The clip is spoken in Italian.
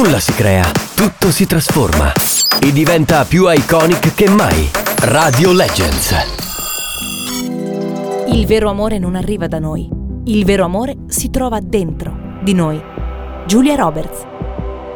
Nulla si crea, tutto si trasforma e diventa più iconic che mai. Radio Legends. Il vero amore non arriva da noi. Il vero amore si trova dentro di noi. Julia Roberts.